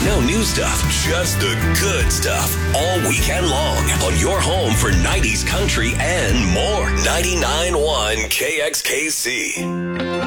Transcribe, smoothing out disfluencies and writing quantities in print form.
No new stuff, just the good stuff. All weekend long on your home for 90s country and more. 99.1 KXKC.